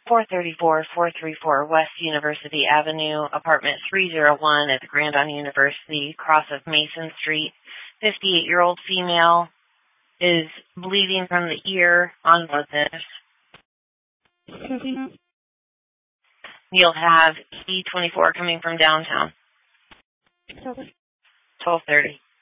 434 West University Avenue, apartment 301 at the Grandon University, cross of Mason Street. 58-year-old female is bleeding from the ear on blood thinners. You'll have E24 coming from downtown. 12:30.